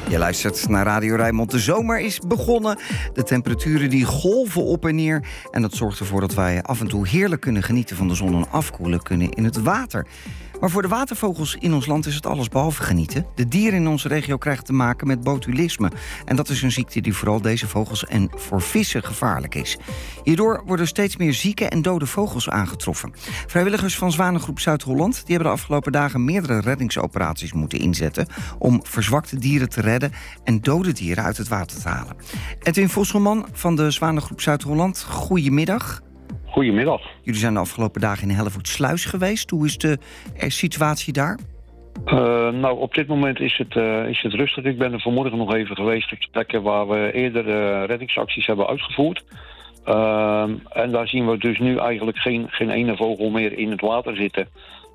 Je luistert naar Radio Rijnmond. De zomer is begonnen. De temperaturen die golven op en neer. En dat zorgt ervoor dat wij af en toe heerlijk kunnen genieten van de zon en afkoelen kunnen in het water. Maar voor de watervogels in ons land is het allesbehalve genieten. De dieren in onze regio krijgen te maken met botulisme. En dat is een ziekte die vooral deze vogels en voor vissen gevaarlijk is. Hierdoor worden steeds meer zieke en dode vogels aangetroffen. Vrijwilligers van Zwanengroep Zuid-Holland die hebben de afgelopen dagen meerdere reddingsoperaties moeten inzetten om verzwakte dieren te redden en dode dieren uit het water te halen. Edwin Vosselman van de Zwanengroep Zuid-Holland, goedemiddag. Goedemiddag. Jullie zijn de afgelopen dagen in Hellevoetsluis geweest. Hoe is de situatie daar? Nou, op dit moment is het rustig. Ik ben er vanmorgen nog even geweest op de plekken waar we eerder reddingsacties hebben uitgevoerd. En daar zien we dus nu eigenlijk geen ene vogel meer in het water zitten.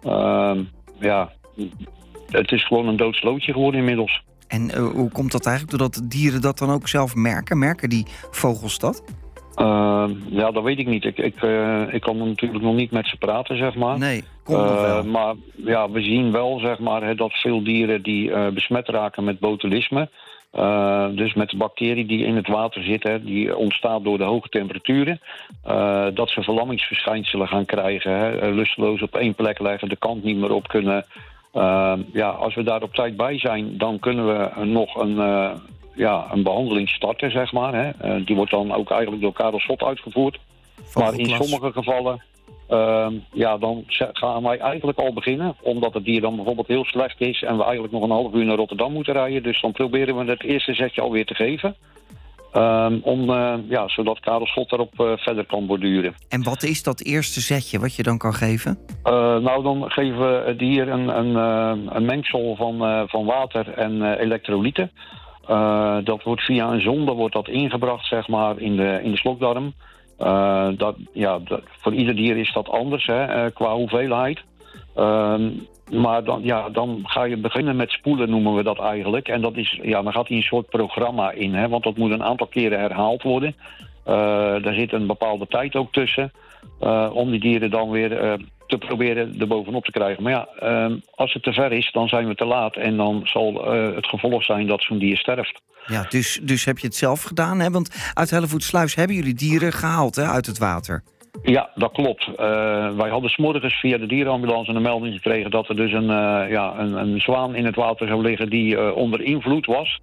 Het is gewoon een doodslootje geworden inmiddels. En hoe komt dat eigenlijk? Doordat de dieren dat dan ook zelf merken? Merken die vogels dat? Dat weet ik niet. Ik kan natuurlijk nog niet met ze praten, zeg maar. Nee, komt nog wel. Maar ja, we zien wel, zeg maar, dat veel dieren die besmet raken met botulisme. Dus met de bacterie die in het water zit, die ontstaat door de hoge temperaturen. Dat ze verlammingsverschijnselen gaan krijgen. Lusteloos op één plek leggen, de kant niet meer op kunnen. Als we daar op tijd bij zijn, dan kunnen we nog een behandeling starten, zeg maar. Die wordt dan ook eigenlijk door Karel Slot uitgevoerd. Maar in sommige gevallen, dan gaan wij eigenlijk al beginnen. Omdat het dier dan bijvoorbeeld heel slecht is en we eigenlijk nog een half uur naar Rotterdam moeten rijden. Dus dan proberen we het eerste zetje alweer te geven. Zodat Karel Slot daarop verder kan borduren. En wat is dat eerste zetje wat je dan kan geven? Dan geven we het dier een mengsel van water en elektrolyten. Dat wordt via een zonde ingebracht, zeg maar, in de slokdarm. Voor ieder dier is dat anders, qua hoeveelheid. Maar dan ga je beginnen met spoelen, noemen we dat eigenlijk. En dat is, dan gaat hij een soort programma in, want dat moet een aantal keren herhaald worden. Daar zit een bepaalde tijd ook tussen, om die dieren dan weer te proberen erbovenop te krijgen. Maar als het te ver is, dan zijn we te laat. En dan zal het gevolg zijn dat zo'n dier sterft. Ja, dus heb je het zelf gedaan, hè? Want uit Hellevoetsluis hebben jullie dieren gehaald, hè, uit het water. Ja, dat klopt. Wij hadden 's morgens via de dierenambulance een melding gekregen dat er dus een zwaan in het water zou liggen die onder invloed was.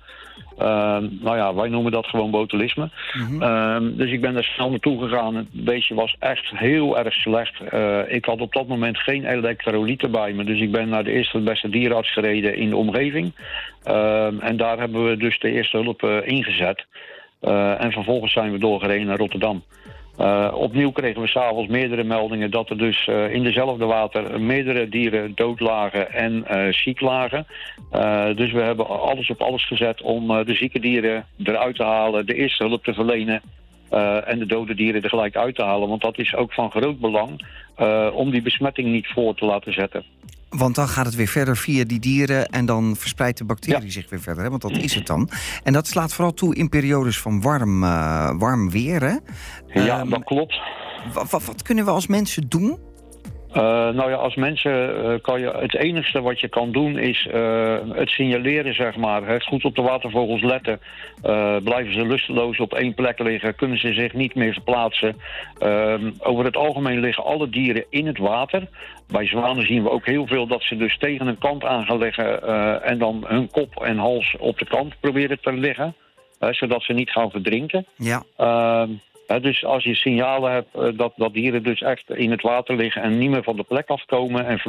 Wij noemen dat gewoon botulisme. Mm-hmm. Dus ik ben daar snel naartoe gegaan. Het beestje was echt heel erg slecht. Ik had op dat moment geen elektrolyten bij me. Dus ik ben naar de eerste beste dierenarts gereden in de omgeving. En daar hebben we dus de eerste hulp ingezet. En vervolgens zijn we doorgereden naar Rotterdam. Opnieuw kregen we 's avonds meerdere meldingen dat er dus in dezelfde water meerdere dieren dood lagen en ziek lagen. Dus we hebben alles op alles gezet om de zieke dieren eruit te halen, de eerste hulp te verlenen en de dode dieren er gelijk uit te halen. Want dat is ook van groot belang om die besmetting niet voor te laten zetten. Want dan gaat het weer verder via die dieren en dan verspreidt de bacterie zich weer verder. Hè? Want dat is het dan. En dat slaat vooral toe in periodes van warm weer. Hè? Ja, dat klopt. Wat kunnen we als mensen doen? Als mensen kan je het enigste wat je kan doen is het signaleren, zeg maar. Goed op de watervogels letten. Blijven ze lusteloos op één plek liggen, kunnen ze zich niet meer verplaatsen. Over het algemeen liggen alle dieren in het water. Bij zwanen zien we ook heel veel dat ze dus tegen een kant aan gaan liggen en dan hun kop en hals op de kant proberen te liggen. Zodat ze niet gaan verdrinken. Ja. Dus als je signalen hebt dat dieren dus echt in het water liggen en niet meer van de plek afkomen en